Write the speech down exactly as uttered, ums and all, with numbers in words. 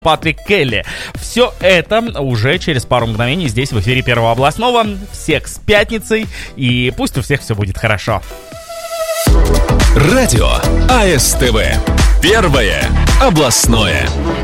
Патрик Келли. Все это уже через пару мгновений здесь в эфире Первого областного. Всех с пятницей, и пусть у всех все будет хорошо. Радио АСТВ. Первое областное.